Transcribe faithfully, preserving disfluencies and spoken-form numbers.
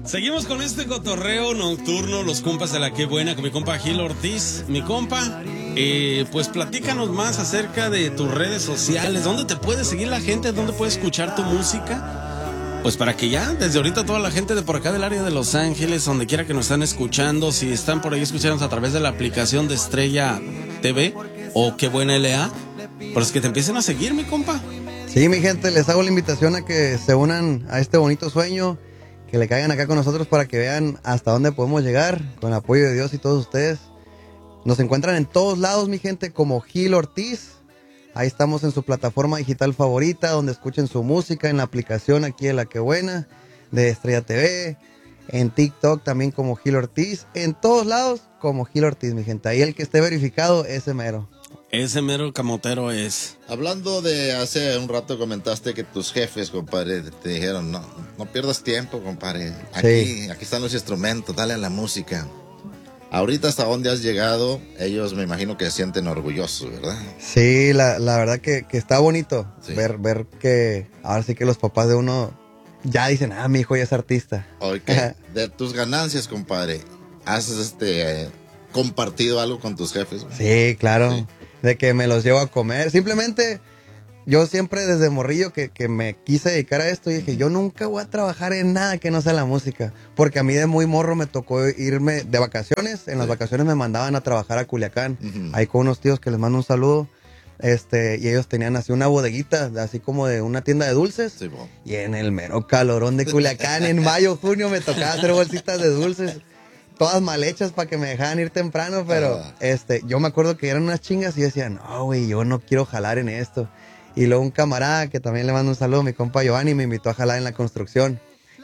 Seguimos con este cotorreo nocturno, los compas de la que buena, con mi compa Gil Ortiz. Mi compa, eh, pues platícanos más acerca de tus redes sociales. ¿Dónde te puede seguir la gente? ¿Dónde puede escuchar tu música? Pues para que ya, desde ahorita toda la gente de por acá del área de Los Ángeles, donde quiera que nos están escuchando, si están por ahí escuchándonos a través de la aplicación de Estrella T V o Qué Buena L A, pues que te empiecen a seguir, mi compa. Sí, mi gente, les hago la invitación a que se unan a este bonito sueño, que le caigan acá con nosotros para que vean hasta dónde podemos llegar, con el apoyo de Dios y todos ustedes. Nos encuentran en todos lados, mi gente, como Gil Ortiz. Ahí estamos en su plataforma digital favorita, donde escuchen su música, en la aplicación aquí de La Que Buena, de Estrella T V, en TikTok también como Gil Ortiz, en todos lados como Gil Ortiz, mi gente. Ahí el que esté verificado, ese mero. Ese mero camotero es. Hablando de hace un rato, comentaste que tus jefes, compadre, te dijeron, no, no pierdas tiempo, compadre. Aquí, sí. aquí están los instrumentos, dale a la música. Ahorita hasta dónde has llegado, ellos me imagino que se sienten orgullosos, ¿verdad? Sí, la, la verdad que, que está bonito sí. ver, ver que ahora sí que los papás de uno ya dicen, ah, mi hijo ya es artista. Okay. De tus ganancias, compadre, ¿has este, eh, compartido algo con tus jefes? Sí, claro. Sí. De que me los llevo a comer. Simplemente, yo siempre desde morrillo que, que me quise dedicar a esto y dije, yo nunca voy a trabajar en nada que no sea la música. Porque a mí de muy morro me tocó irme de vacaciones. En las vacaciones me mandaban a trabajar a Culiacán. Uh-huh. Ahí con unos tíos que les mando un saludo. Este, y ellos tenían así una bodeguita, así como de una tienda de dulces. Sí, bon. Y en el mero calorón de Culiacán, en mayo, junio, me tocaba hacer bolsitas de dulces. Todas mal hechas para que me dejaran ir temprano, pero ah. este, yo me acuerdo que eran unas chingas y yo decía, no, güey, yo no quiero jalar en esto. Y luego un camarada que también le mando un saludo, mi compa Giovanni, me invitó a jalar en la construcción.